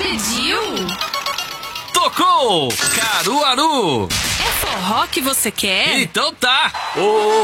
pediu? Tocou! Caruaru! É forró que você quer? Então tá!